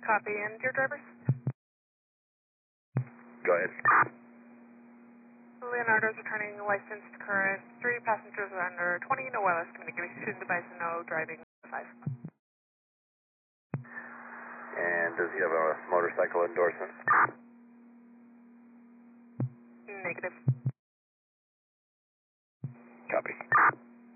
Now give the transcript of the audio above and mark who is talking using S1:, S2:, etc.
S1: Copy, and your drivers?
S2: Go ahead.
S1: Leonardo's returning licensed current. 3 passengers are under 20, no wireless communication device, and no driving 5.
S2: And does he have a motorcycle endorsement?
S1: Negative.